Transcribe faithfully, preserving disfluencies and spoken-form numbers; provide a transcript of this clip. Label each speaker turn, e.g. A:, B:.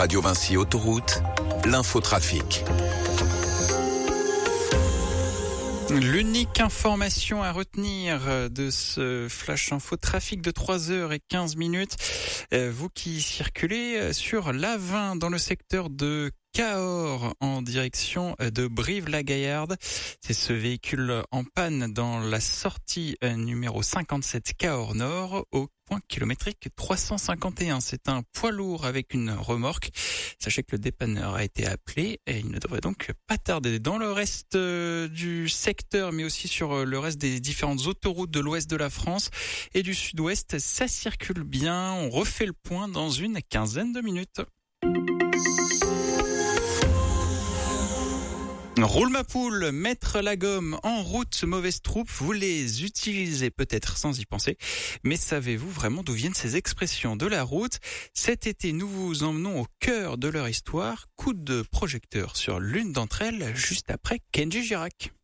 A: Radio Vinci Autoroute, l'infotrafic.
B: L'unique information à retenir de ce flash info trafic de trois heures quinze minutes, vous qui circulez sur l'A vingt dans le secteur de Cahors en direction de Brive-la-Gaillarde. C'est ce véhicule en panne dans la sortie numéro cinquante-sept Cahors Nord au point kilométrique trois cent cinquante et un. C'est un poids lourd avec une remorque. Sachez que le dépanneur a été appelé et il ne devrait donc pas tarder. Dans le reste du secteur, mais aussi sur le reste des différentes autoroutes de l'ouest de la France et du sud-ouest, ça circule bien. On refait le point dans une quinzaine de minutes. Roule ma poule, mettre la gomme en route, mauvaise troupe, vous les utilisez peut-être sans y penser, mais savez-vous vraiment d'où viennent ces expressions de la route ? Cet été, nous vous emmenons au cœur de leur histoire, coup de projecteur sur l'une d'entre elles, juste après Kenji Girac.